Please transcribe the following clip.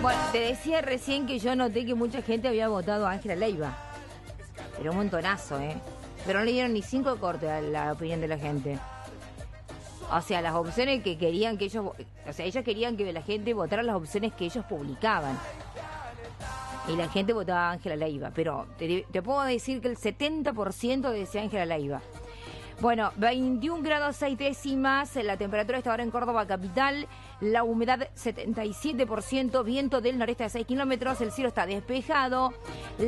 Bueno, te decía recién que yo noté que mucha gente había votado a Ángela Leiva. Pero un montonazo, ¿eh? Pero no le dieron ni 5 cortes a la opinión de la gente. O sea, las opciones que querían que ellos... O sea, ellos querían que la gente votara las opciones que ellos publicaban. Y la gente votaba a Ángela Leiva. Pero te puedo decir que el 70% decía Ángela Leiva. Bueno, 21 grados 6 décimas, la temperatura está ahora en Córdoba capital, la humedad 77%, viento del noreste a 6 kilómetros, el cielo está despejado.